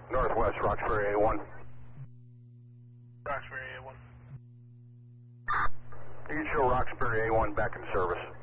Northwest Roxbury A1. Roxbury A1. You can show Roxbury A1 back in service.